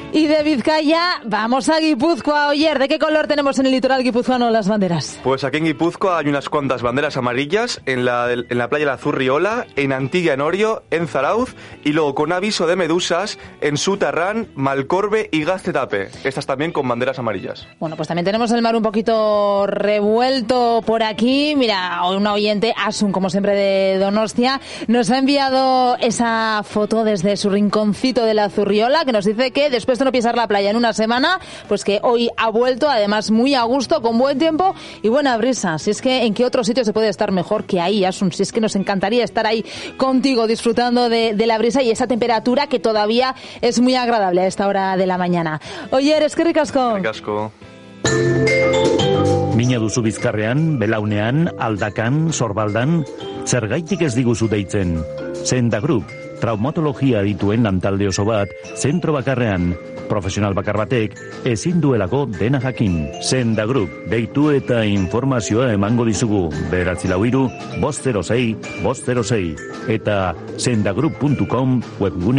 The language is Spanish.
Y de Vizcaya vamos a Guipúzcoa. Oyer, ¿de qué color tenemos en el litoral guipuzcoano las banderas? Pues aquí en Guipúzcoa hay unas cuantas banderas amarillas en la playa de la Zurriola, en Antilla, en Orio, en Zarauz, y luego con aviso de medusas en Sutarrán, Malcorbe y Gaztetape. Estas también con banderas amarillas. Bueno, pues también tenemos el mar un poquito revuelto por aquí. Mira, una oyente, Asun, como siempre de Donostia, nos ha enviado esa foto desde su rinconcito de la Zurriola, que nos dice que después de no pisar la playa en una semana, pues que hoy ha vuelto, además muy a gusto, con buen tiempo y buena brisa. Si es que en qué otro sitio se puede estar mejor que ahí, Asun. Si es que nos encantaría estar ahí contigo disfrutando de la brisa y esa temperatura que todavía es muy agradable a esta hora de la mañana. Oye, eskerrik asko. Eskerrik asko. Mina duzu Bizkarrean, Belaunean, Aldakan, Sorbaldan, zergaitik ez diguzu deitzen. Senda Group, traumatologia dituen lantalde oso bat, zentro bakarrean, profesional bakar batek, ezin duelako dena jakin. Senda Group, deitu eta informazioa emango dizugu. 943 506 506 eta sendagroup.com webgune